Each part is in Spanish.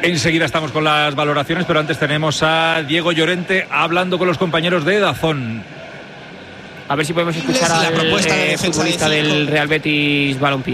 Enseguida estamos con las valoraciones, pero antes tenemos a Diego Llorente hablando con los compañeros de DAZN. A ver si podemos escuchar al futbolista del Real Betis Balompié.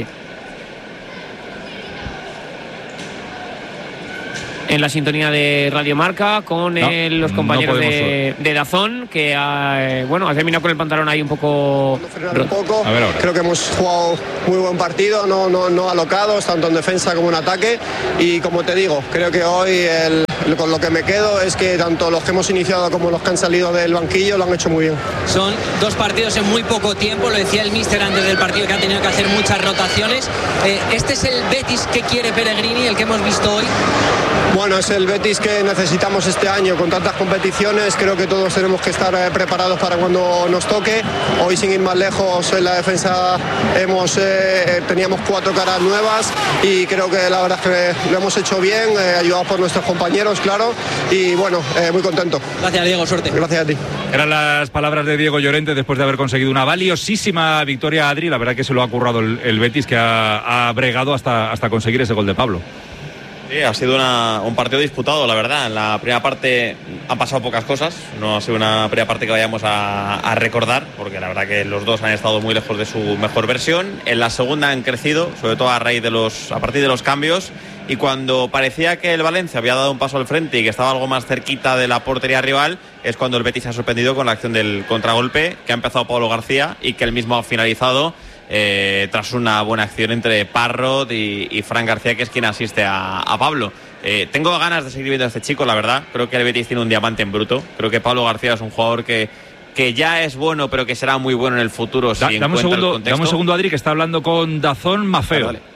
En la sintonía de Radio Marca con los compañeros de DAZN, que ha terminado con el pantalón ahí un poco roto. A ver ahora. Creo que hemos jugado muy buen partido, no alocados, tanto en defensa como en ataque, y como te digo, creo que hoy con lo que me quedo es que tanto los que hemos iniciado como los que han salido del banquillo lo han hecho muy bien. Son 2 partidos en muy poco tiempo, lo decía el míster antes del partido, que ha tenido que hacer muchas rotaciones. ¿Este es el Betis que quiere Pellegrini, el que hemos visto hoy? Bueno, es el Betis que necesitamos este año, con tantas competiciones. Creo que todos tenemos que estar preparados para cuando nos toque. Hoy, sin ir más lejos, en la defensa teníamos 4 caras nuevas y creo que la verdad es que lo hemos hecho bien, ayudados por nuestros compañeros, claro, y bueno, muy contento. Gracias, Diego, suerte. Gracias a ti. Eran las palabras de Diego Llorente después de haber conseguido una valiosísima victoria, Adri. La verdad que se lo ha currado el Betis, que ha bregado hasta conseguir ese gol de Pablo. Sí, ha sido un partido disputado, la verdad. En la primera parte han pasado pocas cosas, no ha sido una primera parte que vayamos a recordar, porque la verdad que los dos han estado muy lejos de su mejor versión. En la segunda han crecido, sobre todo a partir de los cambios, y cuando parecía que el Valencia había dado un paso al frente y que estaba algo más cerquita de la portería rival, es cuando el Betis se ha sorprendido con la acción del contragolpe, que ha empezado Pablo García y que él mismo ha finalizado tras una buena acción entre Parrot y Fran García, que es quien asiste a Pablo. Tengo ganas de seguir viendo a este chico, la verdad. Creo que el Betis tiene un diamante en bruto. Creo que Pablo García es un jugador que ya es bueno, pero que será muy bueno en el futuro. Dame un segundo, Adri, que está hablando con DAZN Mafeo. Vale.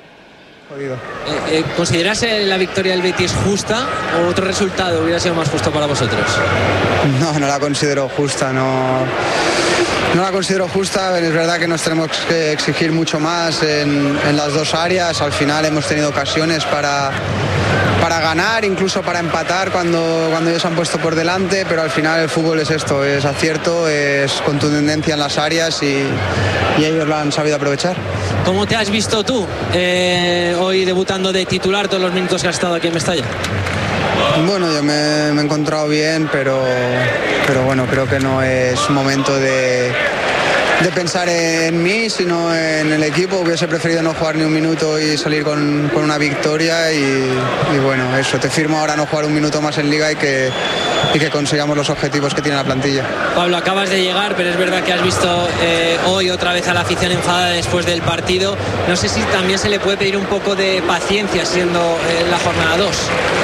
¿Consideras la victoria del Betis justa o otro resultado hubiera sido más justo para vosotros? No la considero justa, no la considero justa. Es verdad que nos tenemos que exigir mucho más en las dos áreas. Al final hemos tenido ocasiones para ganar, incluso para empatar cuando ellos han puesto por delante, pero al final el fútbol es esto, es acierto, es contundencia en las áreas y ellos lo han sabido aprovechar. ¿Cómo te has visto tú hoy debutando de titular todos los minutos que has estado aquí en Mestalla? Bueno, yo me he encontrado bien, pero bueno, creo que no es momento de pensar en mí, sino en el equipo. Hubiese preferido no jugar ni un minuto y salir con una victoria y bueno, eso, te firmo ahora no jugar un minuto más en Liga y que consigamos los objetivos que tiene la plantilla. Pablo, acabas de llegar, pero es verdad que has visto hoy otra vez a la afición enfadada después del partido. No sé si también se le puede pedir un poco de paciencia siendo la jornada 2.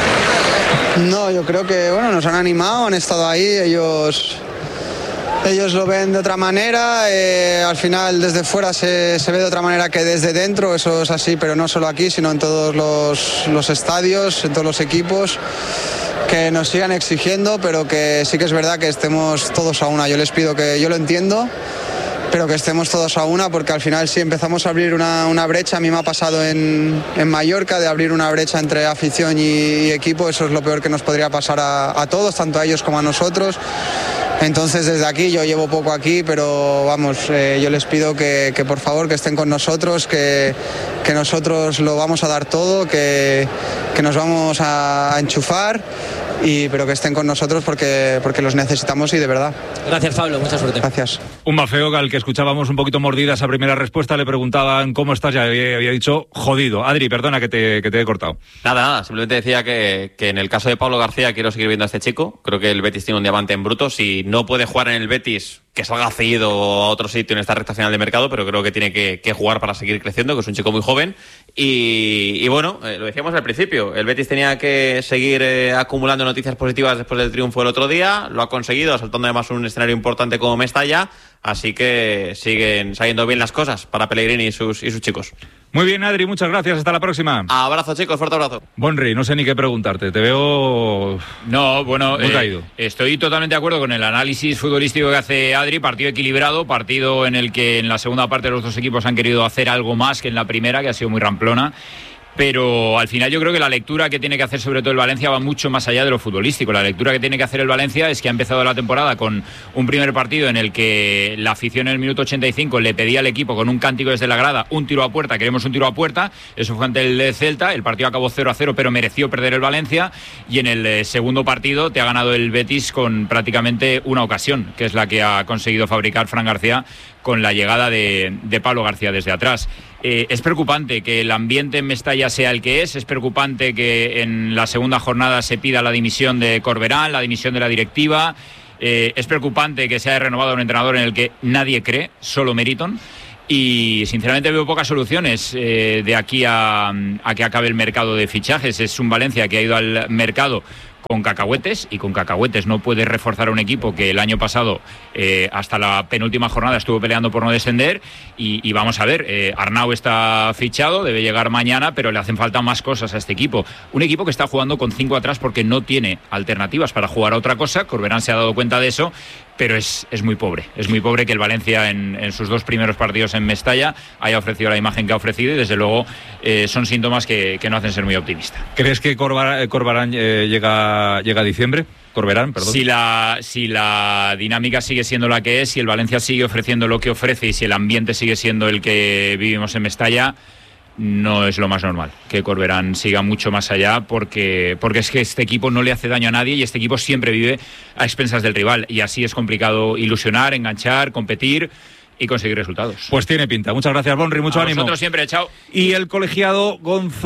No, yo creo que bueno, nos han animado, han estado ahí, ellos lo ven de otra manera, al final desde fuera se ve de otra manera que desde dentro, eso es así, pero no solo aquí, sino en todos los estadios, en todos los equipos, que nos sigan exigiendo, pero que sí que es verdad que estemos todos a una. Yo les pido que, yo lo entiendo, pero que estemos todos a una, porque al final si empezamos a abrir una brecha, a mí me ha pasado en Mallorca, de abrir una brecha entre afición y equipo, eso es lo peor que nos podría pasar a todos, tanto a ellos como a nosotros. Entonces desde aquí, yo llevo poco aquí, pero vamos, yo les pido que por favor que estén con nosotros, que nosotros lo vamos a dar todo, que nos vamos a enchufar, pero que estén con nosotros porque los necesitamos y de verdad. Gracias, Pablo, mucha suerte. Gracias. Un Mafeo al que escuchábamos un poquito mordida esa primera respuesta, le preguntaban cómo estás, ya había dicho jodido. Adri, perdona que te he cortado. Nada, simplemente decía que en el caso de Pablo García quiero seguir viendo a este chico. Creo que el Betis tiene un diamante en bruto. Si no puede jugar en el Betis, que salga cedido a otro sitio en esta recta final de mercado, pero creo que tiene que jugar para seguir creciendo, que es un chico muy joven. Y bueno, lo decíamos al principio, el Betis tenía que seguir acumulando noticias positivas después del triunfo del otro día, lo ha conseguido, asaltando además un escenario importante como Mestalla, así que siguen saliendo bien las cosas para Pellegrini y sus chicos. Muy bien, Adri, muchas gracias, hasta la próxima. Abrazo, chicos, fuerte abrazo. Bonri, no sé ni qué preguntarte, te veo... No, bueno, muy caído. Estoy totalmente de acuerdo con el análisis futbolístico que hace Adri, partido equilibrado, partido en el que en la segunda parte los dos equipos han querido hacer algo más que en la primera, que ha sido muy ramplona. Pero al final yo creo que la lectura que tiene que hacer sobre todo el Valencia va mucho más allá de lo futbolístico. La lectura que tiene que hacer el Valencia es que ha empezado la temporada con un primer partido en el que la afición en el minuto 85 le pedía al equipo con un cántico desde la grada un tiro a puerta, queremos un tiro a puerta. Eso fue ante el Celta, el partido acabó 0-0, pero mereció perder el Valencia. Y en el segundo partido te ha ganado el Betis con prácticamente una ocasión, que es la que ha conseguido fabricar Fran García con la llegada de Pablo García desde atrás. Es preocupante que el ambiente en Mestalla sea el que es preocupante que en la segunda jornada se pida la dimisión de Corberán, la dimisión de la directiva, es preocupante que se haya renovado un entrenador en el que nadie cree, solo Meriton, y sinceramente veo pocas soluciones de aquí a que acabe el mercado de fichajes. Es un Valencia que ha ido al mercado con cacahuetes, y con cacahuetes no puedes reforzar a un equipo que el año pasado hasta la penúltima jornada estuvo peleando por no descender, y vamos a ver, Arnau está fichado, debe llegar mañana, pero le hacen falta más cosas a este equipo. Un equipo que está jugando con 5 atrás porque no tiene alternativas para jugar a otra cosa. Corberán se ha dado cuenta de eso, pero es muy pobre que el Valencia en sus 2 primeros partidos en Mestalla haya ofrecido la imagen que ha ofrecido, y desde luego son síntomas que no hacen ser muy optimista. ¿Crees que Corberán llega a diciembre? Corberán, perdón. Si la dinámica sigue siendo la que es, si el Valencia sigue ofreciendo lo que ofrece y si el ambiente sigue siendo el que vivimos en Mestalla, no es lo más normal que Corberán siga mucho más allá, porque es que este equipo no le hace daño a nadie y este equipo siempre vive a expensas del rival, y así es complicado ilusionar, enganchar, competir y conseguir resultados. Pues tiene pinta. Muchas gracias, Bonri, mucho ánimo. Nosotros siempre, chao. Y el colegiado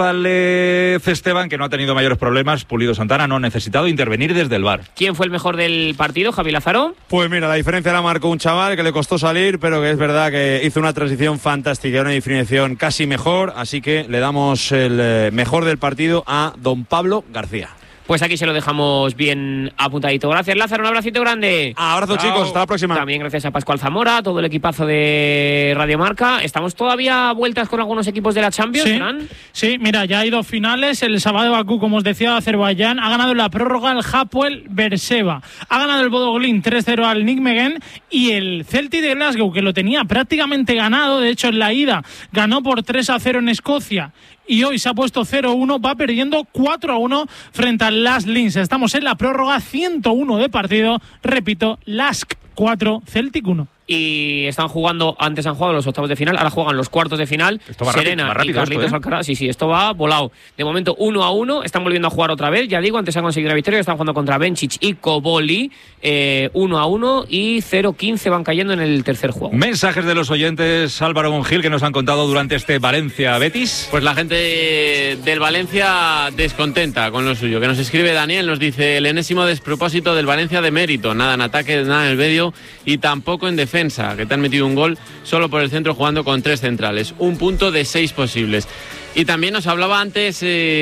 González Esteban, que no ha tenido mayores problemas, Pulido Santana no ha necesitado intervenir desde el VAR. ¿Quién fue el mejor del partido, Javi Lázaro? Pues mira, la diferencia la marcó un chaval que le costó salir, pero que es verdad que hizo una transición fantástica, una definición casi mejor, así que le damos el mejor del partido a don Pablo García. Pues aquí se lo dejamos bien apuntadito. Gracias, Lázaro, un abracito grande. Abrazo, chicos, hasta la próxima. También gracias a Pascual Zamora, todo el equipazo de Radio Marca. ¿Estamos todavía a vueltas con algunos equipos de la Champions, Fran? Sí, mira, ya hay 2 finales. El sábado de Bakú, como os decía, Azerbaiyán. Ha ganado en la prórroga el Hapoel Beersheva. Ha ganado el Bodo Glimt 3-0 al Nijmegen. Y el Celtic de Glasgow, que lo tenía prácticamente ganado. De hecho, en la ida ganó por 3-0 en Escocia. Y hoy se ha puesto 0-1, va perdiendo 4-1 frente al Lask Linz. Estamos en la prórroga, 101 de partido. Repito, Lask 4, Celtic 1. Y antes han jugado los octavos de final, ahora juegan los cuartos de final. Esto va Serena rápido, y Carlitos Alcaraz. Sí, esto va volado. De momento 1-1, están volviendo a jugar otra vez. Ya digo, antes han conseguido la victoria, están jugando contra Benčić y Koboli. 1-1 y 0-15 van cayendo en el tercer juego. Mensajes de los oyentes, Álvaro Monjil, que nos han contado durante este Valencia-Betis. Pues la gente del Valencia descontenta con lo suyo. Que nos escribe Daniel, nos dice: el enésimo despropósito del Valencia de mérito. Nada en ataque, nada en el medio y tampoco en defensa. Que te han metido un gol solo por el centro jugando con 3 centrales. 1 punto de 6 posibles. Y también nos hablaba antes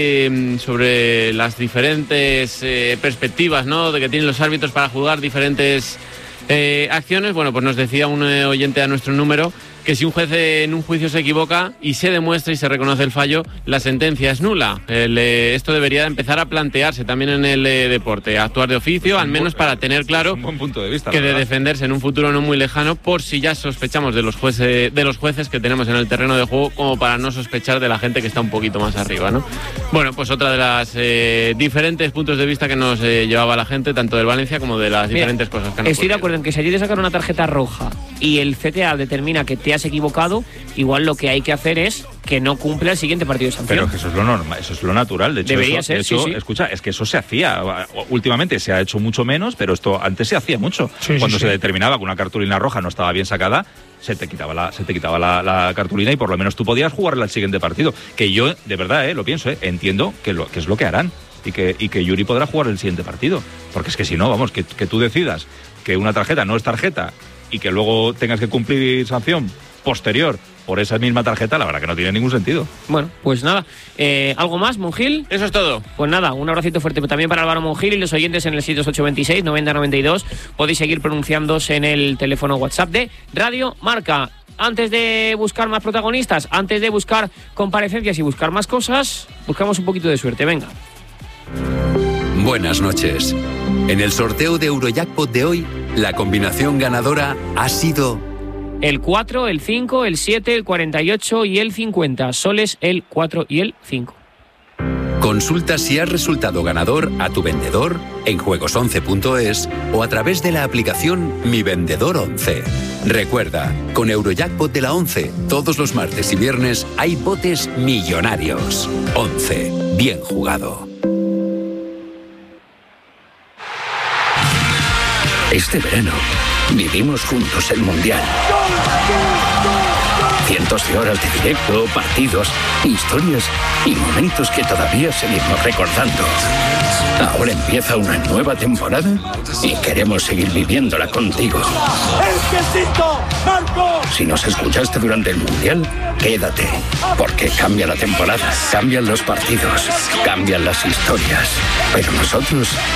sobre las diferentes perspectivas, ¿no?, de que tienen los árbitros para jugar diferentes acciones. Bueno, pues nos decía un oyente a nuestro número que si un juez en un juicio se equivoca y se demuestra y se reconoce el fallo, la sentencia es nula. Esto debería empezar a plantearse también en el deporte, actuar de oficio, al menos para tener claro un buen punto de vista, que de defenderse en un futuro no muy lejano, por si ya sospechamos de los jueces que tenemos en el terreno de juego, como para no sospechar de la gente que está un poquito más arriba, ¿no? Bueno, pues otra de las diferentes puntos de vista que nos llevaba la gente, tanto del Valencia como de las diferentes cosas que nos estoy de acuerdo en que si allí de sacar una tarjeta roja y el CTA determina que te has equivocado, igual lo que hay que hacer es que no cumpla el siguiente partido de sanción. Pero que eso es lo normal, eso es lo natural. De hecho, debería ser, sí. Escucha, es que eso se hacía. Últimamente se ha hecho mucho menos, pero esto antes se hacía mucho. Cuando se determinaba que una cartulina roja no estaba bien sacada, se te quitaba la cartulina y por lo menos tú podías jugarla al siguiente partido. Que yo, de verdad, lo pienso, entiendo que es lo que harán. Y que Yuri podrá jugar el siguiente partido. Porque es que si no, vamos, que tú decidas que una tarjeta no es tarjeta y que luego tengas que cumplir sanción posterior por esa misma tarjeta, la verdad que no tiene ningún sentido. Bueno, pues nada. ¿Algo más, Monjil? Eso es todo. Pues nada, un abracito fuerte también para Álvaro Monjil y los oyentes en el 62826-9092. Podéis seguir pronunciándose en el teléfono WhatsApp de Radio Marca. Antes de buscar más protagonistas, antes de buscar comparecencias y buscar más cosas, buscamos un poquito de suerte. Venga. Buenas noches. En el sorteo de Eurojackpot de hoy, la combinación ganadora ha sido el 4, el 5, el 7, el 48 y el 50. Soles el 4 y el 5. Consulta si has resultado ganador a tu vendedor en juegos11.es o a través de la aplicación Mi Vendedor 11. Recuerda, con Eurojackpot de la 11, todos los martes y viernes hay botes millonarios. 11. Bien jugado. Este verano vivimos juntos el Mundial. Cientos de horas de directo, partidos, historias y momentos que todavía seguimos recordando. Ahora empieza una nueva temporada y queremos seguir viviéndola contigo. Si nos escuchaste durante el Mundial, quédate, porque cambia la temporada, cambian los partidos, cambian las historias, pero nosotros